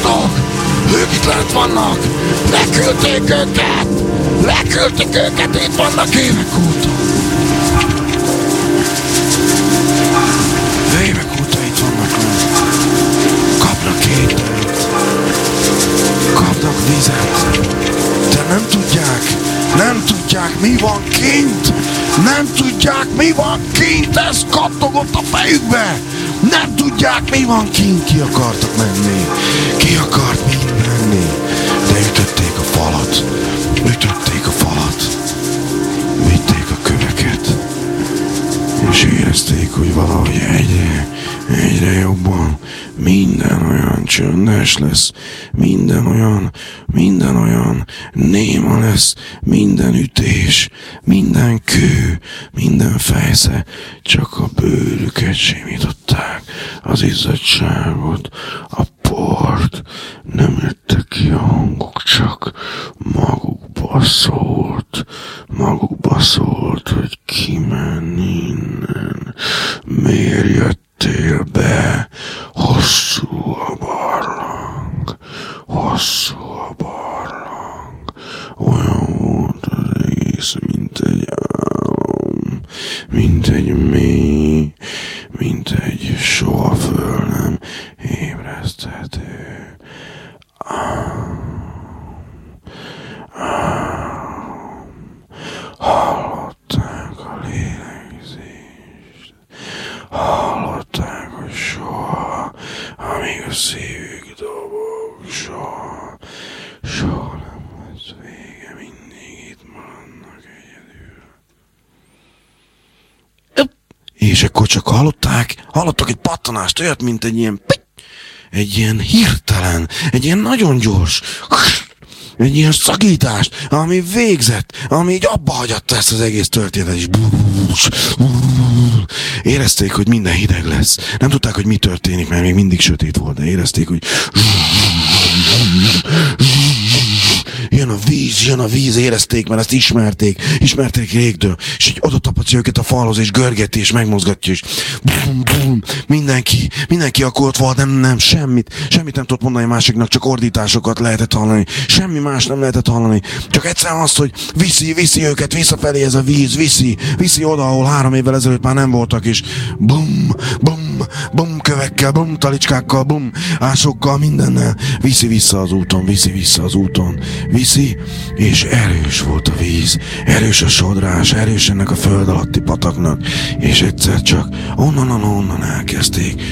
tudod? Ők itt lent vannak! Leküldték őket! Leküldték őket! Itt vannak évek óta! Évek óta itt vannak lent. Kapnak ételt. Kapnak vizet. De nem tudják, mi van kint! Nem tudják, mi van kint! Ez kattogott a fejükbe! Nem tudják, mi van kint! Ki akartak menni? Ki akart mind menni? De ütötték a falat. Ütötték a falat. Vitték a köveket. És érezték, hogy valahogy egyre jobban minden olyan csöndes lesz, minden olyan néma lesz, minden ütés, minden kő, minden fejsze, csak a bőrüket simították, az izzadságot, a port, nem jöttek ki a hangok, csak magukba szólt, hogy kimenni innen, miért jöttél be, hosszú a barlang, olyan volt az egész, mint egy álom, mint egy mély, mint egy soha föl nem ébreszthető. Hallották a lélegzést, hallották, hogy soha, amíg a szívük dobog, soha nem lesz vége, mindig itt maradnak egyedül. És akkor csak hallottak egy pattanást, olyat, mint egy ilyen hirtelen, egy ilyen nagyon gyors, egy ilyen szakítást, ami végzett, ami így abba hagyatta ezt az egész történetet is. Érezték, hogy minden hideg lesz. Nem tudták, hogy mi történik, mert még mindig sötét volt, de érezték, hogy jön a víz, érezték, mert ezt ismerték régtől, és így oda tapacja őket a falhoz, és görgeti, és megmozgatja, és mindenki akkor ott volt, nem, semmit nem tudott mondani másiknak, csak ordításokat lehetett hallani, semmi más nem lehetett hallani, csak egyszerűen azt, hogy viszi őket visszafelé ez a víz, viszi oda, ahol 3 évvel ezelőtt már nem voltak, és bum, kövekkel, bum, talicskákkal, bum, ásokkal, mindennel, viszi vissza az úton, és erős volt a víz, erős a sodrás, erős ennek a föld alatti pataknak, és egyszer csak onnan elkezdték,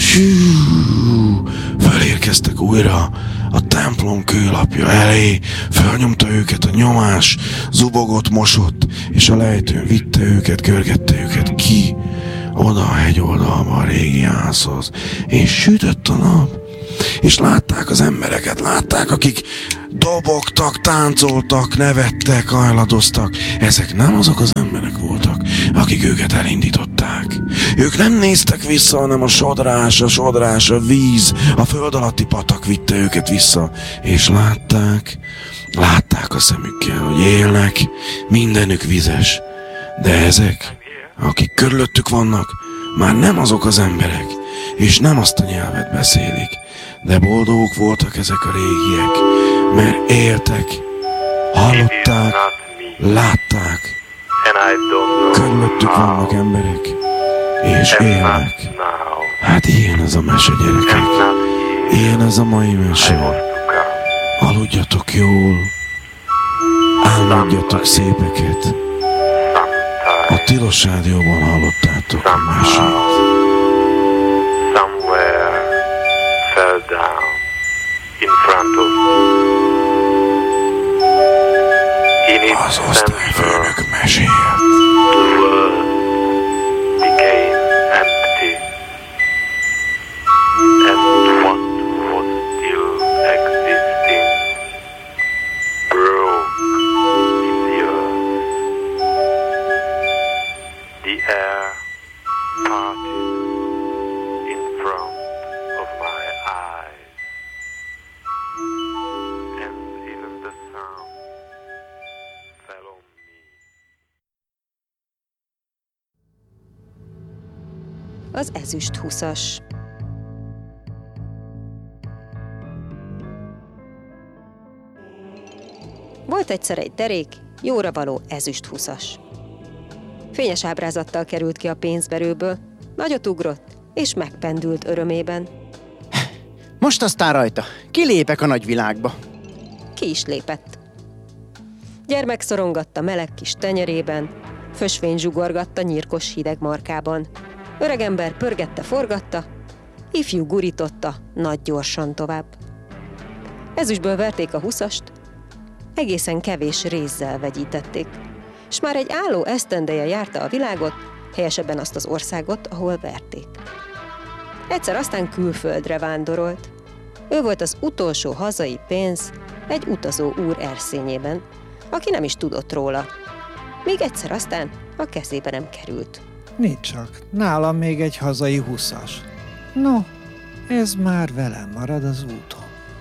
felérkeztek újra a templom kőlapja elé, felnyomta őket a nyomás, zubogott, mosott, és a lejtőn vitte őket, görgette őket ki, oda a hegyoldalba a régi házhoz, és sütött a nap, és látták az embereket, akik dobogtak, táncoltak, nevettek, hajladoztak. Ezek nem azok az emberek voltak, akik őket elindították. Ők nem néztek vissza, hanem a sodrás, a víz, a föld alatti patak vitte őket vissza, és látták a szemükkel, hogy élnek, mindenük vizes. De ezek, akik körülöttük vannak, már nem azok az emberek, és nem azt a nyelvet beszélik, de boldogok voltak ezek a régiek, mert éltek, hallották, látták, körülöttük vannak emberek, és élnek. Hát ilyen ez a mese, gyerekek, ilyen ez a mai mese. Aludjatok jól, álmodjatok szépeket. A Tilos Rádióban hallottátok a mesét. Down in front of in its Az osztályfőnök mesélt. the world became empty, and what was still existing broke in the earth. The air parted in front of my eyes, and even the sound fell on me. Az ezüst 20-as. Volt egyszer egy derék, jóra való ezüst 20-as. Fényes ábrázattal került ki a pénzverőből, nagyot ugrott, és megpendült örömében. Most aztán rajta, kilépek a nagyvilágba. Ki is lépett. Gyermek szorongatta meleg kis tenyerében, fösvény zsugorgatta nyírkos hideg markában. Öregember pörgette-forgatta, ifjú gurította nagy gyorsan tovább. Ezüstből verték a 20-ast, egészen kevés rézzel vegyítették, s már egy álló esztendeje járta a világot, helyesebben azt az országot, ahol verték. Egyszer aztán külföldre vándorolt. Ő volt az utolsó hazai pénz egy utazó úr erszényében, aki nem is tudott róla. Míg egyszer aztán a kezébe nem került. Nicsak, nálam még egy hazai 20-as. No, ez már velem marad az úton.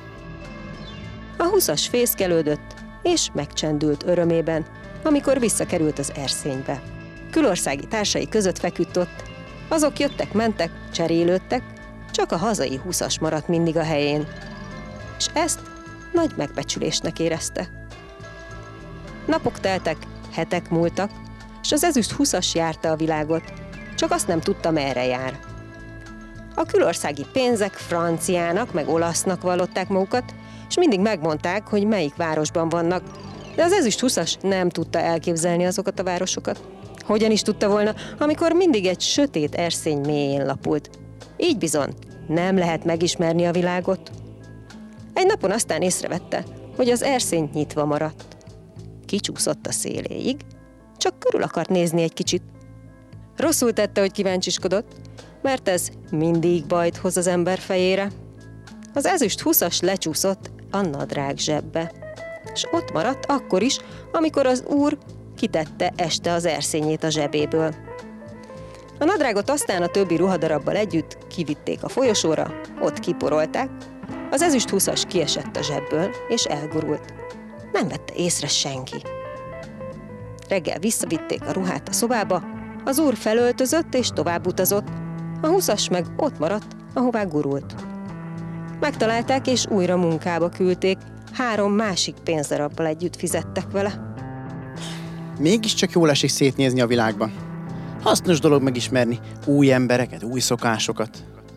A 20-as fészkelődött, és megcsendült örömében, amikor visszakerült az erszénybe. Külországi társai között feküdt ott, azok jöttek-mentek, cserélődtek, csak a hazai 20-as maradt mindig a helyén. És ezt nagy megbecsülésnek érezte. Napok teltek, hetek múltak, és az ezüst 20-as járta a világot, csak azt nem tudta, merre jár. A külországi pénzek franciának meg olasznak vallották magukat, és mindig megmondták, hogy melyik városban vannak, de az ezüst 20-as nem tudta elképzelni azokat a városokat. Hogyan is tudta volna, amikor mindig egy sötét erszény mélyén lapult. Így bizony, nem lehet megismerni a világot. Egy napon aztán észrevette, hogy az erszény nyitva maradt. Kicsúszott a széléig, csak körül akart nézni egy kicsit. Rosszul tette, hogy kíváncsiskodott, mert ez mindig bajt hoz az ember fejére. Az ezüst 20-as lecsúszott a nadrág zsebbe, és ott maradt akkor is, amikor az úr kitette este az erszényét a zsebéből. A nadrágot aztán a többi ruhadarabbal együtt kivitték a folyosóra, ott kiporolták, az ezüst 20-as kiesett a zsebből, és elgurult. Nem vette észre senki. Reggel visszavitték a ruhát a szobába, az úr felöltözött és tovább utazott, a 20-as meg ott maradt, ahová gurult. Megtalálták és újra munkába küldték, 3 másik pénzdarabbal együtt fizettek vele. Mégiscsak jól esik szétnézni a világban. Hasznos dolog megismerni új embereket, új szokásokat.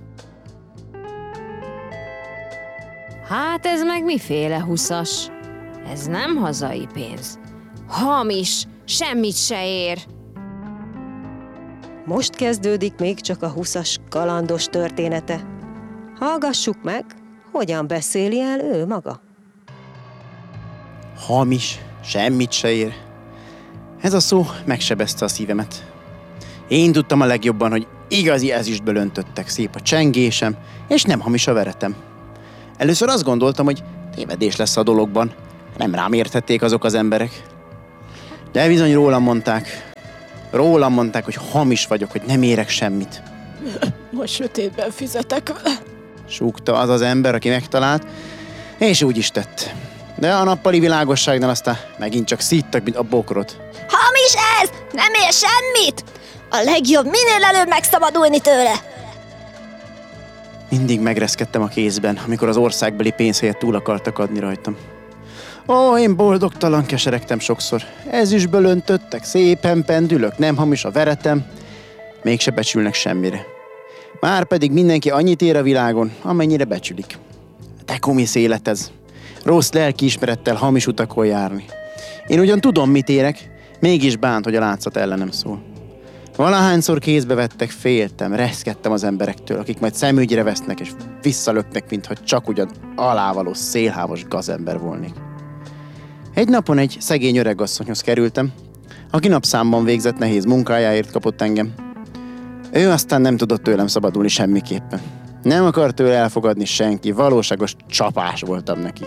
Hát ez meg miféle 20-as? Ez nem hazai pénz. Hamis, semmit se ér. Most kezdődik még csak a 20-as kalandos története. Hallgassuk meg, hogyan beszéli el ő maga. Hamis, semmit se ér. Ez a szó megsebezte a szívemet. Én tudtam a legjobban, hogy igazi ezüstből öntöttek, szép a csengésem, és nem hamis a veretem. Először azt gondoltam, hogy tévedés lesz a dologban, nem rám értették azok az emberek. De bizony rólam mondták, hogy hamis vagyok, hogy nem érek semmit. Most sötétben fizetek vele. Súgta az az ember, aki megtalált, és úgy is tett. De a nappali világosságnál aztán megint csak szíttak, mint a bokrot. Hamis ez! Nem ér semmit! A legjobb minél előbb megszabadulni tőle! Mindig megreszkedtem a kézben, amikor az országbeli pénz helyett túl akartak adni rajtam. Ó, én boldogtalan keseregtem sokszor. Ezüstből öntöttek, szépen pendülök, nem hamis a veretem. Mégse becsülnek semmire. Márpedig mindenki annyit ér a világon, amennyire becsülik. De komisz élet ez. Rossz lelkiismerettel hamis utakon járni. Én ugyan tudom, mit érek, mégis bánt, hogy a látszat ellenem szól. Valahányszor kézbe vettek, féltem, reszkedtem az emberektől, akik majd szemügyre vesznek és visszalöknek, mintha csak ugyan alávaló szélhámos gazember volnék. Egy napon egy szegény öregasszonyhoz kerültem, aki napszámban végzett nehéz munkájáért kapott engem. Ő aztán nem tudott tőlem szabadulni semmiképpen. Nem akart tőle elfogadni senki, valóságos csapás voltam neki.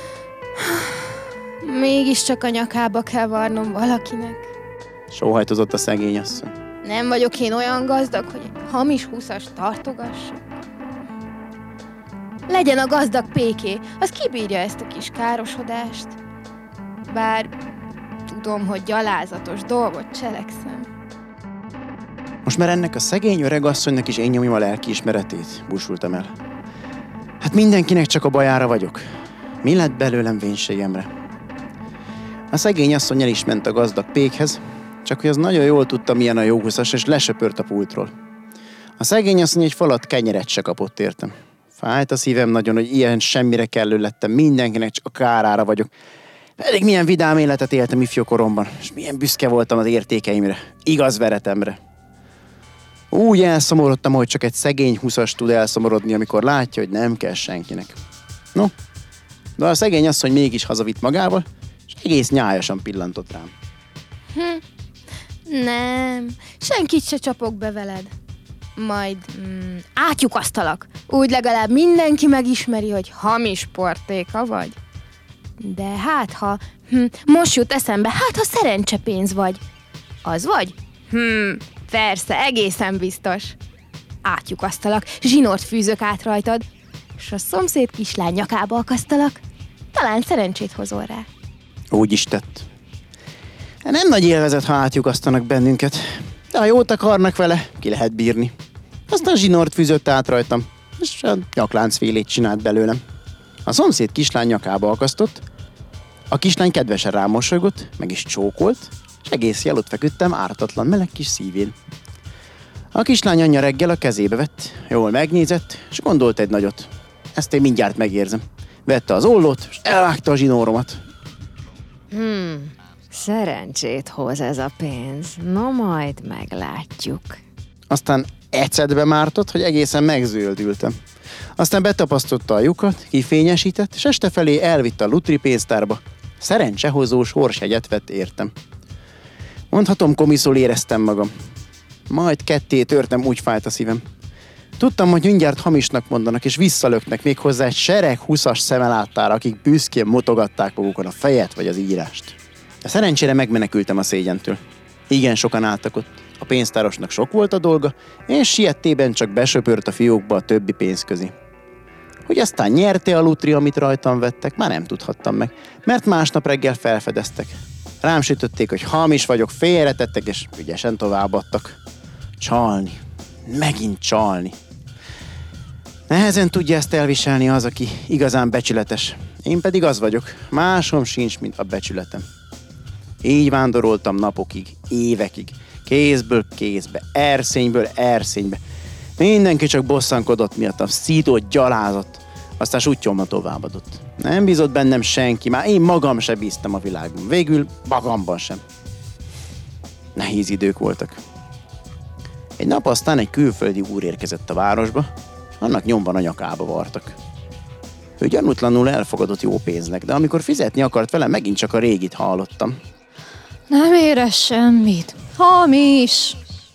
Mégiscsak a nyakába kell varnom valakinek. Sóhajtozott a szegény asszony. Nem vagyok én olyan gazdag, hogy egy hamis 20-as tartogassak. Legyen a gazdag péké, az kibírja ezt a kis károsodást. Bár tudom, hogy gyalázatos dolgot cselekszem. Most már ennek a szegény öregasszonynak is én nyomjam a lelkiismeretét, búsultam el. Hát mindenkinek csak a bajára vagyok. Mi lett belőlem vénségemre? A szegény asszony el is ment a gazdag pékhez, csak hogy az nagyon jól tudta, milyen a jó huszas, és lesöpört a pultról. A szegény asszony egy falat kenyeret se kapott értem. Fájt a szívem nagyon, hogy ilyen semmire kellő lettem, mindenkinek csak a kárára vagyok. Pedig milyen vidám életet éltem ifjú koromban, és milyen büszke voltam az értékeimre, igaz veretemre. Úgy elszomorodtam, hogy csak egy szegény huszas tud elszomorodni, amikor látja, hogy nem kell senkinek. No, de a szegény asszony mégis hazavitt magával, és egész nyájasan pillantott rám. Nem, senkit se csapok be veled. Majd átlyukasztalak. Úgy legalább mindenki megismeri, hogy hamis portéka vagy. De hát ha, most jut eszembe, hát ha szerencsepénz vagy. Az vagy? Persze, egészen biztos. Átlyukasztalak, zsinort fűzök át rajtad, és a szomszéd kislány nyakába akasztalak. Talán szerencsét hozol rá. Úgy is tett. Nem nagy élvezet, ha átlyukasztanak bennünket, de ha jót akarnak vele, ki lehet bírni. Aztán zsinort fűzött át rajtam, és a nyakláncfélét csinált belőlem. A szomszéd kislány nyakába akasztott, a kislány kedvesen rámosolygott, meg is csókolt, és egész éjjel ott feküdtem ártatlan meleg kis szívén. A kislány anyja reggel a kezébe vett, jól megnézett, és gondolt egy nagyot. Ezt én mindjárt megérzem. Vette az ollót, és elvágta a zsinóromat. Szerencsét hoz ez a pénz. No, majd meglátjuk. Aztán ecetbe mártott, hogy egészen megzöldültem. Aztán betapasztotta a lyukat, kifényesített, és este felé elvitte a lutri pénztárba. Szerencsehozó sorsjegyet vett értem. Mondhatom, komiszul éreztem magam. Majd ketté törtem, úgy fájt a szívem. Tudtam, hogy mindjárt hamisnak mondanak, és visszalöknek még hozzá egy sereg huszas szemeláttára, akik büszkén mutogatták magukon a fejet vagy az írást. De szerencsére megmenekültem a szégyentől. Igen sokan álltak ott. A pénztárosnak sok volt a dolga, és siettében csak besöpört a fiókba a többi pénz közé. Hogy aztán nyerte a lutri, amit rajtam vettek, már nem tudhattam meg, mert másnap reggel felfedeztek. Rám sütötték, hogy hamis vagyok, félretettek, és ügyesen továbbadtak. Csalni. Megint csalni. Nehezen tudja ezt elviselni az, aki igazán becsületes. Én pedig az vagyok, másom sincs, mint a becsületem. Így vándoroltam napokig, évekig, kézből kézbe, erszényből erszénybe. Mindenki csak bosszankodott miattam, szított, gyalázott, aztán sutyomma továbbadott. Nem bízott bennem senki, már én magam sem bíztam a világban, végül magamban sem. Nehéz idők voltak. Egy nap aztán egy külföldi úr érkezett a városba, annak nyomban a nyakába vartak. Ő gyanútlanul elfogadott jó pénznek, de amikor fizetni akart vele, megint csak a régit hallottam. Nem érez semmit. Hamis!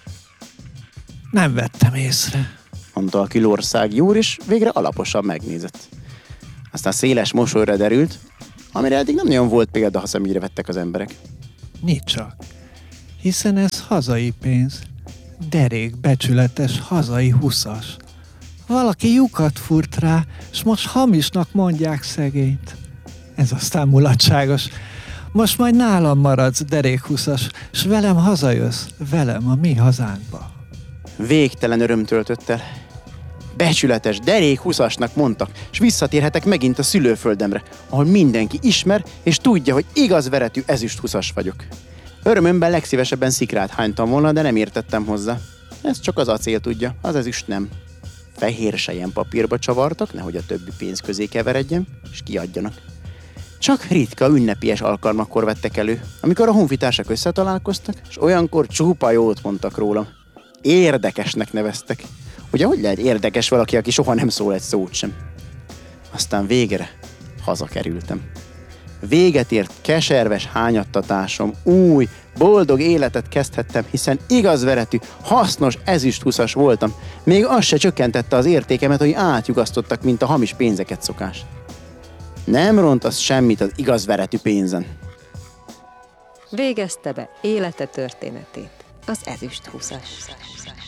Nem vettem észre, mondta a külországi úr, és végre alaposan megnézett. Aztán széles mosolyra derült, amire eddig nem nagyon volt példa, ha szemügyre vettek az emberek. Nicsak, hiszen ez hazai pénz. Derék, becsületes, hazai huszas. Valaki lyukat furt rá, s most hamisnak mondják szegényt. Ez aztán mulatságos. Most majd nálam maradsz, derékhuszas, s velem hazajössz, velem a mi hazánkba. Végtelen öröm töltött el. Becsületes, derékhuszasnak mondtak, s visszatérhetek megint a szülőföldemre, ahol mindenki ismer, és tudja, hogy igaz veretű ezüsthuszas vagyok. Örömömben legszívesebben szikrát hánytam volna, de nem értettem hozzá. Ez csak az acél tudja, az ezüst nem. Fehér selyem papírba csavartak, nehogy a többi pénz közé keveredjen, és kiadjanak. Csak ritka ünnepies alkalmakkor vettek elő, amikor a honfitársak összetalálkoztak, és olyankor csupa jót mondtak rólam. Érdekesnek neveztek. Ugye, hogy lehet érdekes valaki, aki soha nem szól egy szót sem? Aztán végre hazakerültem. Véget ért keserves hányattatásom, új, boldog életet kezdhettem, hiszen igaz veretű, hasznos ezüsthuszas voltam. Még az se csökkentette az értékemet, hogy átjugasztottak, mint a hamis pénzeket szokás. Nem ront az semmit az igaz veretű pénzen. Végezte be élete történetét az ezüsthuszas.